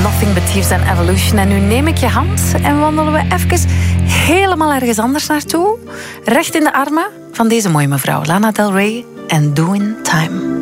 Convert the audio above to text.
Nothing But Thieves and Evolution. En nu neem ik je hand en wandelen we even helemaal ergens anders naartoe. Recht in de armen van deze mooie mevrouw, Lana Del Rey en Doing Time.